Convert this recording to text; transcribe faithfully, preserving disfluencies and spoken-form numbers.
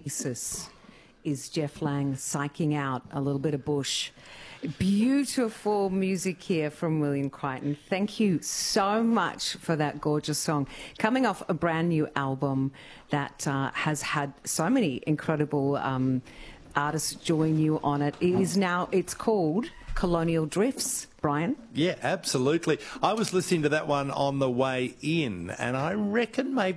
Oasis is Jeff Lang psyching out a little bit of Bush. Beautiful music here from William Crichton. Thank you so much for that gorgeous song. Coming off a brand new album that uh, has had so many incredible um, artists join you on it. It is now, it's called Colonial Drifts. Brian? Yeah, absolutely. I was listening to that one on the way in, and I reckon maybe